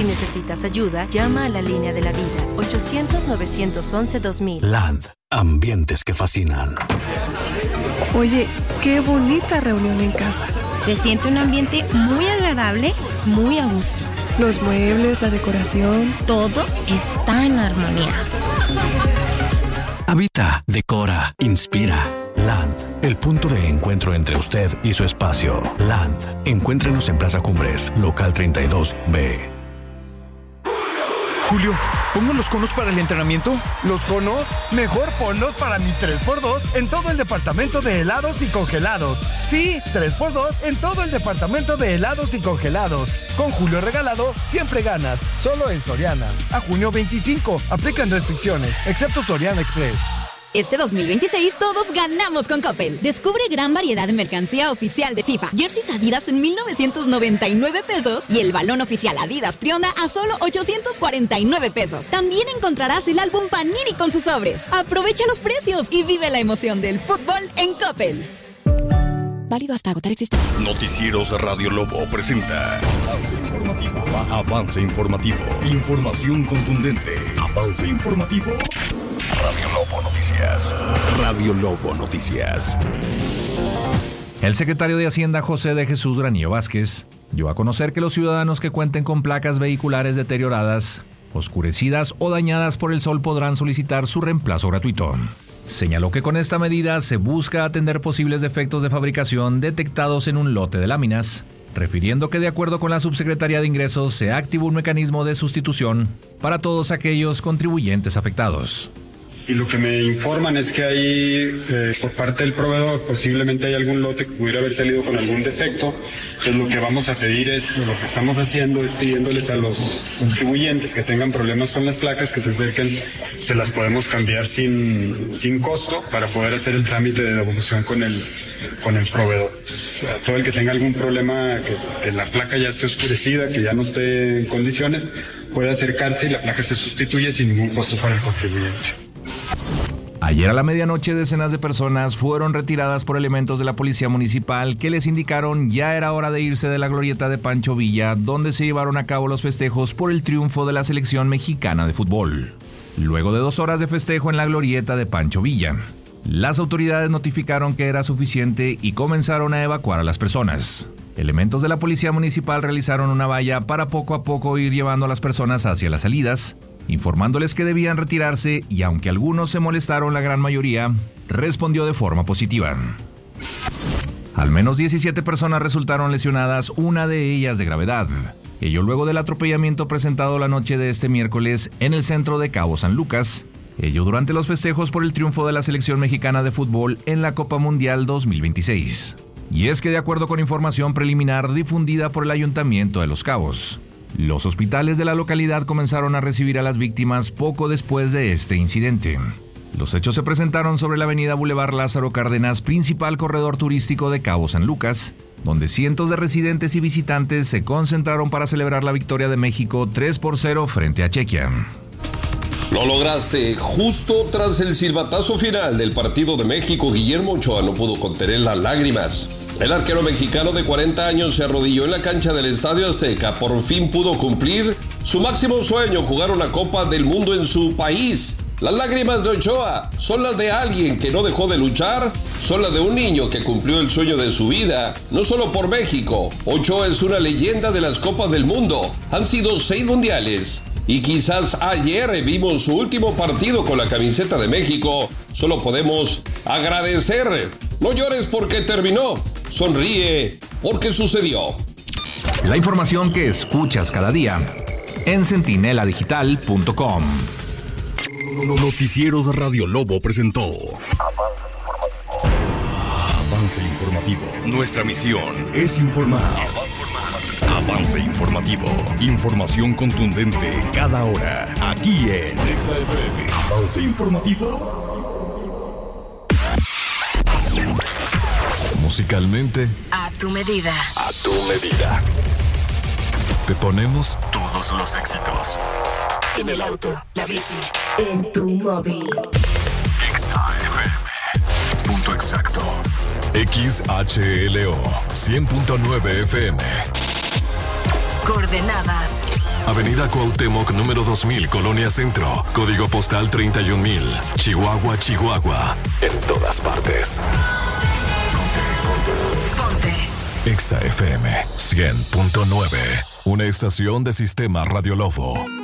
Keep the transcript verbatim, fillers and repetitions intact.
necesitas ayuda, llama a la línea de la vida, ochocientos, novecientos once, dos mil. Land, ambientes que fascinan. Oye, qué bonita reunión en casa. Se siente un ambiente muy agradable, muy a gusto. Los muebles, la decoración. Todo está en armonía. Habita, decora, inspira. Land, el punto de encuentro entre usted y su espacio. Land, encuéntrenos en Plaza Cumbres, local treinta y dos B. Julio, ¿pongo los conos para el entrenamiento? ¿Los conos? Mejor ponlos para mi tres por dos en todo el departamento de helados y congelados. Sí, tres por dos en todo el departamento de helados y congelados. Con Julio regalado, siempre ganas. Solo en Soriana. A junio veinticinco. Aplican restricciones, excepto Soriana Express. Este dos mil veintiséis todos ganamos con Coppel. Descubre gran variedad de mercancía oficial de FIFA. Jerseys Adidas en mil novecientos noventa y nueve pesos y el balón oficial Adidas Trionda a solo ochocientos cuarenta y nueve pesos. También encontrarás el álbum Panini con sus sobres. Aprovecha los precios y vive la emoción del fútbol en Coppel. Válido hasta agotar existencias. Noticieros Radio Lobo presenta Avance Informativo. Avance Informativo. Información contundente. Avance Informativo. Radio Lobo Noticias. Radio Lobo Noticias. El secretario de Hacienda, José de Jesús Granillo Vázquez, dio a conocer que los ciudadanos que cuenten con placas vehiculares deterioradas, oscurecidas o dañadas por el sol podrán solicitar su reemplazo gratuito. Señaló que con esta medida se busca atender posibles defectos de fabricación detectados en un lote de láminas, refiriendo que de acuerdo con la Subsecretaría de Ingresos se activó un mecanismo de sustitución para todos aquellos contribuyentes afectados. Y lo que me informan es que hay, eh, por parte del proveedor, posiblemente hay algún lote que pudiera haber salido con algún defecto. Entonces lo que vamos a pedir es, lo que estamos haciendo es pidiéndoles a los contribuyentes que tengan problemas con las placas, que se acerquen, se las podemos cambiar sin, sin costo para poder hacer el trámite de devolución con el, con el proveedor. Entonces, a todo el que tenga algún problema, que, que la placa ya esté oscurecida, que ya no esté en condiciones, puede acercarse y la placa se sustituye sin ningún costo para el contribuyente. Ayer a la medianoche decenas de personas fueron retiradas por elementos de la policía municipal que les indicaron ya era hora de irse de la glorieta de Pancho Villa, donde se llevaron a cabo los festejos por el triunfo de la selección mexicana de fútbol. Luego de dos horas de festejo en la glorieta de Pancho Villa, las autoridades notificaron que era suficiente y comenzaron a evacuar a las personas. Elementos de la policía municipal realizaron una valla para poco a poco ir llevando a las personas hacia las salidas, informándoles que debían retirarse y aunque algunos se molestaron, la gran mayoría respondió de forma positiva. Al menos diecisiete personas resultaron lesionadas, una de ellas de gravedad. Ello luego del atropellamiento presentado la noche de este miércoles en el centro de Cabo San Lucas. Ello durante los festejos por el triunfo de la selección mexicana de fútbol en la Copa Mundial dos mil veintiséis. Y es que de acuerdo con información preliminar difundida por el Ayuntamiento de Los Cabos, los hospitales de la localidad comenzaron a recibir a las víctimas poco después de este incidente. Los hechos se presentaron sobre la avenida Boulevard Lázaro Cárdenas, principal corredor turístico de Cabo San Lucas, donde cientos de residentes y visitantes se concentraron para celebrar la victoria de México tres por cero frente a Chequia. Lo lograste. Justo tras el silbatazo final del partido de México, Guillermo Ochoa no pudo contener las lágrimas. El arquero mexicano de cuarenta años se arrodilló en la cancha del Estadio Azteca. Por fin pudo cumplir su máximo sueño, jugar una Copa del Mundo en su país. Las lágrimas de Ochoa son las de alguien que no dejó de luchar, son las de un niño que cumplió el sueño de su vida, no solo por México. Ochoa es una leyenda de las Copas del Mundo. Han sido seis mundiales. Y quizás ayer vimos su último partido con la camiseta de México. Solo podemos agradecer. No llores porque terminó. Sonríe porque sucedió. La información que escuchas cada día en centinela digital punto com. Noticieros Radio Lobo presentó Avance Informativo. Nuestra misión es informar. Avance Informativo. Información contundente cada hora. Aquí en Exa F M. Avance Informativo. Musicalmente, a tu medida. A tu medida. Te ponemos todos los éxitos. En el auto, la bici, en tu móvil. Exa F M. Punto exacto. X H L O cien punto nueve F M. Coordenadas. Avenida Cuauhtémoc, número dos mil, Colonia Centro. Código postal treinta y un mil. Chihuahua, Chihuahua. En todas partes. Ponte. Exa F M cien punto nueve. Una estación de Sistema Radio Lobo.